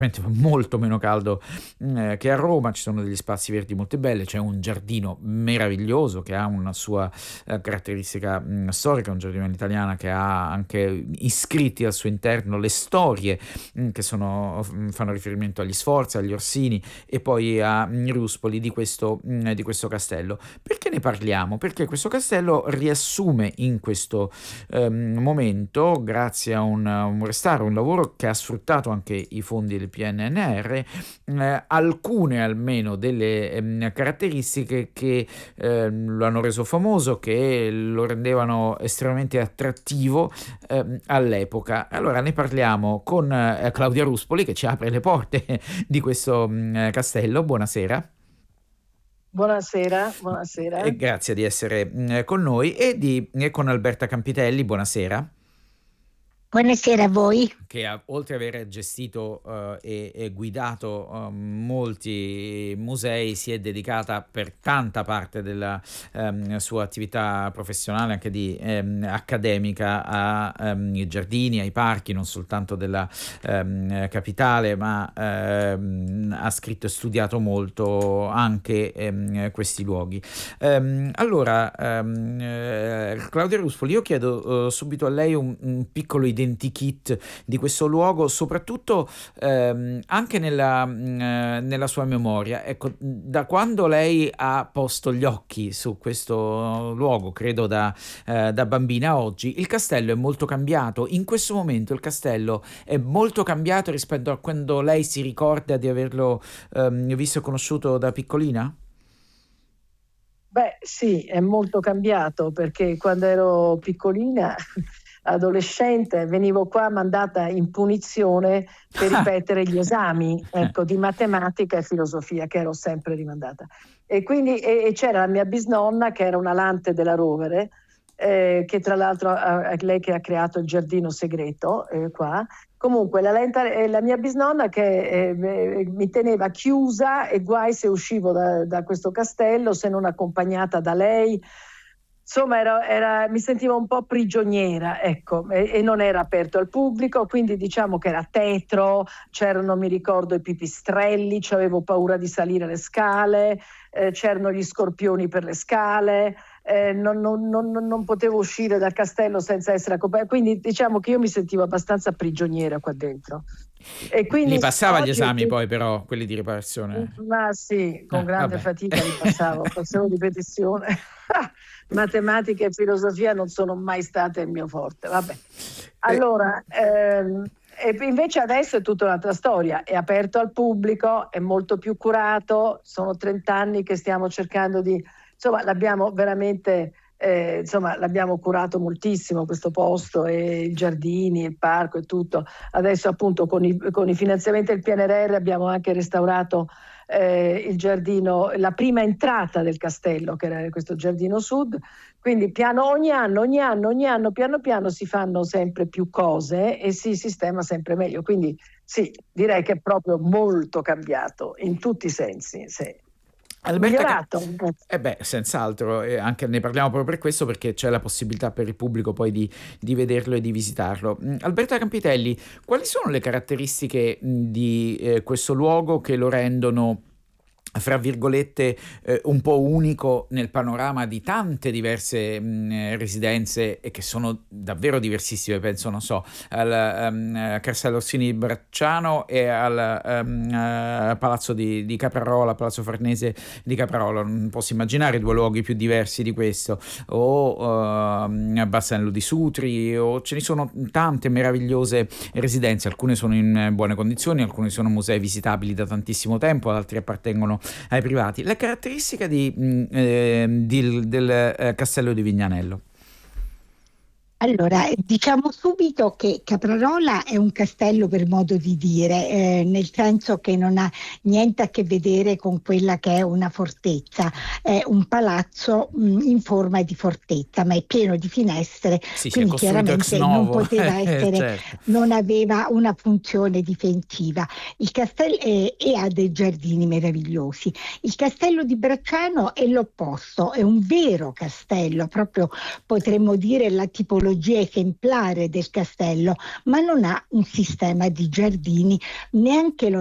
molto meno caldo che a Roma, ci sono degli spazi verdi molto belli, c'è un giardino meraviglioso che ha una sua caratteristica storica, un giardino all'italiana che ha anche iscritti al suo interno le storie che fanno riferimento agli Sforza, agli Orsini e poi a Ruspoli di questo castello. Perché ne parliamo? Perché questo castello riassume in questo momento, grazie a un restauro, un lavoro che ha sfruttato anche i fondi del PNNR, alcune almeno delle caratteristiche che lo hanno reso famoso, che lo rendevano estremamente attrattivo all'epoca. Allora ne parliamo con Claudia Ruspoli, che ci apre le porte di questo castello. Buonasera. Buonasera, buonasera. E grazie di essere con noi e con Alberta Campitelli. Buonasera. Buonasera a voi. Che oltre ad aver gestito e guidato molti musei, si è dedicata per tanta parte della sua attività professionale, anche di accademica, ai giardini, ai parchi, non soltanto della capitale, ma ha scritto e studiato molto anche questi luoghi. Allora, Claudia Ruspoli, io chiedo subito a lei un piccolo identikit di questo luogo, soprattutto anche nella sua memoria. Ecco, da quando lei ha posto gli occhi su questo luogo, credo da bambina a oggi, il castello è molto cambiato. In questo momento il castello è molto cambiato rispetto a quando lei si ricorda di averlo visto e conosciuto da piccolina? Beh, sì, è molto cambiato, perché quando ero piccolina, adolescente, venivo qua mandata in punizione per ripetere gli esami, ecco, di matematica e filosofia, che ero sempre rimandata. E quindi c'era la mia bisnonna, che era una Lante della Rovere, che tra l'altro è lei che ha creato il giardino segreto qua. Comunque la mia bisnonna che mi teneva chiusa, e guai se uscivo da questo castello se non accompagnata da lei. Insomma, mi sentivo un po' prigioniera, ecco, e non era aperto al pubblico, quindi diciamo che era tetro, c'erano, mi ricordo, i pipistrelli, avevo paura di salire le scale, c'erano gli scorpioni per le scale, non potevo uscire dal castello senza essere accompagnata, quindi diciamo che io mi sentivo abbastanza prigioniera qua dentro. E quindi li passava oggi, gli esami poi, però, quelli di riparazione? Ma sì, con grande fatica li passavo, facevo ripetizione. Matematica e filosofia non sono mai state il mio forte. Vabbè. Allora, e invece adesso è tutta un'altra storia, è aperto al pubblico, è molto più curato, sono 30 anni che stiamo cercando di... Insomma, l'abbiamo veramente... l'abbiamo curato moltissimo questo posto, e i giardini, il parco e tutto. Adesso appunto con i finanziamenti del PNRR abbiamo anche restaurato il giardino, la prima entrata del castello, che era questo giardino sud. Quindi ogni anno, piano piano si fanno sempre più cose e si sistema sempre meglio. Quindi sì, direi che è proprio molto cambiato in tutti i sensi, sì. Migliorato. Senz'altro, anche ne parliamo proprio per questo, perché c'è la possibilità per il pubblico poi di vederlo e di visitarlo. Alberta Campitelli, quali sono le caratteristiche di questo luogo che lo rendono, fra virgolette, un po' unico nel panorama di tante diverse residenze, e che sono davvero diversissime? Penso, non so, al Castello Orsini di Bracciano e al Palazzo di Caprarola, Palazzo Farnese di Caprarola. Non posso immaginare due luoghi più diversi di questo, o Bassanello di Sutri, o ce ne sono tante meravigliose residenze. Alcune sono in buone condizioni, alcune sono musei visitabili da tantissimo tempo, altri appartengono ai privati. La caratteristica del Castello di Vignanello? Allora, diciamo subito che Caprarola è un castello, per modo di dire, nel senso che non ha niente a che vedere con quella che è una fortezza. È un palazzo in forma di fortezza, ma è pieno di finestre, sì, quindi chiaramente non poteva essere, certo. Non aveva una funzione difensiva. Il castello e ha dei giardini meravigliosi. Il castello di Bracciano è l'opposto, è un vero castello, proprio potremmo dire la tipologia tipologia esemplare del castello, ma non ha un sistema di giardini neanche